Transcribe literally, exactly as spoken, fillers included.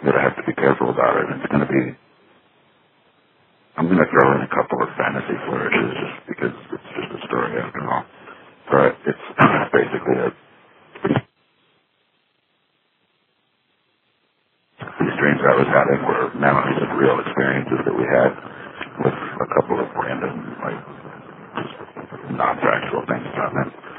that I have to be careful about it. It's going to be, I'm going to throw in a couple of fantasy flourishes just because it's just a story after all. But it's basically a, these dreams I was having were memories of real experiences that we had.